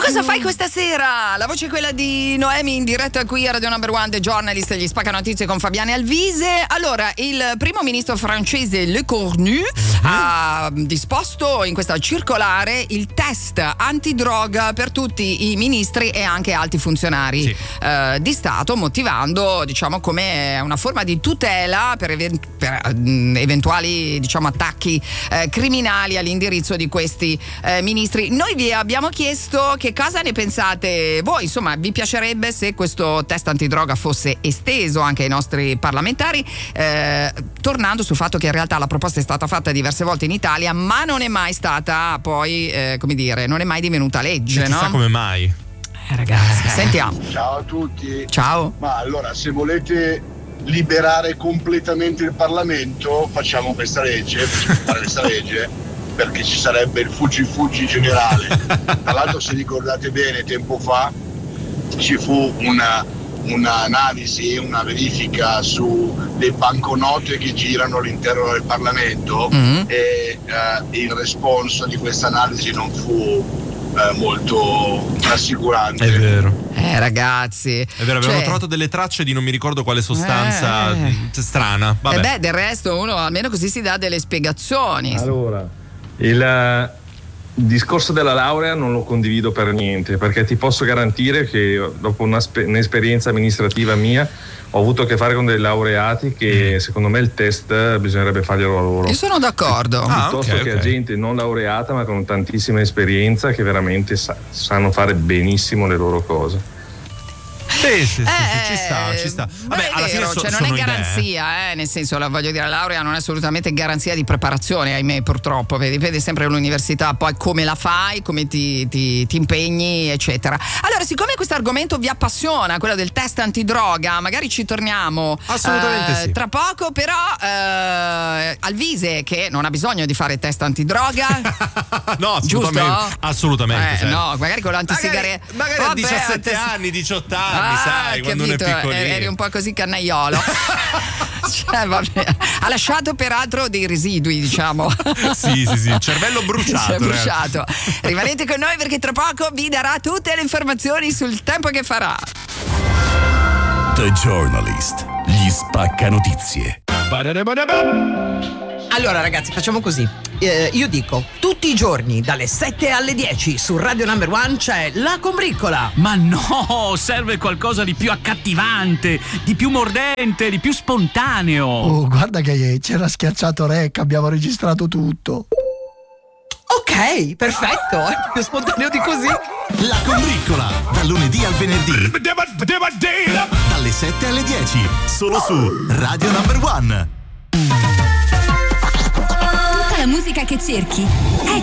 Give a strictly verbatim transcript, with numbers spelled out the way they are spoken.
cosa fai questa sera? La voce è quella di Noemi in diretta qui a Radio Number One, The Journalist, gli spacca notizie con Fabiane Alvise. Allora, il primo ministro francese Le Cornu uh-huh. ha disposto in questa circolare il test antidroga per tutti i ministri e anche alti funzionari sì. eh, di Stato, motivando, diciamo, come una forma di tutela per, event- per uh, eventuali, diciamo, attacchi eh, criminali all'indirizzo di questi eh, ministri. Noi vi abbiamo chiesto che cosa ne pensate voi, insomma, vi piacerebbe se questo test antidroga fosse esteso anche ai nostri parlamentari, eh, tornando sul fatto che in realtà la proposta è stata fatta diverse volte in Italia, ma non è mai stata poi, eh, come dire, non è mai divenuta legge, e chissà no? come mai. Eh, ragazzi, eh. sentiamo. Ciao a tutti. Ciao. Ma allora, se volete liberare completamente il Parlamento, facciamo questa legge, facciamo fare questa legge, perché ci sarebbe il fuggi-fuggi generale. Tra l'altro, se ricordate bene, tempo fa ci fu una, un'analisi, una verifica sulle banconote che girano all'interno del Parlamento mm-hmm. e eh, il responso di questa analisi non fu eh, molto rassicurante. È vero. Eh ragazzi, è vero, avevano cioè, trovato delle tracce di non mi ricordo quale sostanza eh, strana. Vabbè. E beh, del resto uno almeno così si dà delle spiegazioni. Allora, il discorso della laurea non lo condivido per niente, perché ti posso garantire che dopo una spe- un'esperienza amministrativa mia ho avuto a che fare con dei laureati che secondo me il test bisognerebbe farglielo a loro. Io sono d'accordo. Ah, piuttosto okay, che okay. a gente non laureata ma con tantissima esperienza che veramente sa- sanno fare benissimo le loro cose. Sì, sì, sì, eh, sì, ci sta, ci sta. Vabbè, alla vero, fine so, cioè non sono è garanzia, eh, nel senso, la voglio dire, la laurea non è assolutamente garanzia di preparazione, ahimè, purtroppo, vedi, vedi sempre l'università, poi come la fai, come ti, ti, ti impegni, eccetera. Allora, siccome questo argomento vi appassiona, quello del test antidroga, magari ci torniamo assolutamente eh, sì. tra poco, però eh, Alvise, che non ha bisogno di fare test antidroga. No, assolutamente. Giusto? Assolutamente. Eh, cioè. No, magari con l'antisigaretta. Magari, magari a diciassette antes... anni, diciotto anni. Ah, sai, quando uno è piccolino. Eri un po' così cannaiolo. Cioè, vabbè. Ha lasciato peraltro dei residui, diciamo. Sì, sì, sì, cervello bruciato. Cioè, bruciato. Rimanete con noi perché tra poco vi darà tutte le informazioni sul tempo che farà. The Journalist, gli spacca notizie. Allora ragazzi, facciamo così. Eh, io dico, tutti i giorni dalle sette alle dieci su Radio Number One c'è La Combriccola. Ma no, serve qualcosa di più accattivante, di più mordente, di più spontaneo. Oh, guarda che c'era schiacciato rec, abbiamo registrato tutto. Ok, perfetto, è più spontaneo di così. La Combriccola, dal lunedì al venerdì, dalle sette alle dieci, solo su Radio Number One. La musica che cerchi è